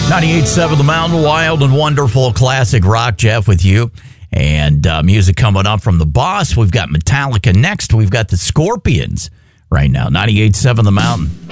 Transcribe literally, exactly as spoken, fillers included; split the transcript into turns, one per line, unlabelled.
ninety-eight point seven The Mountain, wild and wonderful classic rock, Jeff, with you. And uh, music coming up from The Boss. We've got Metallica next. We've got the Scorpions right now. ninety-eight point seven The Mountain.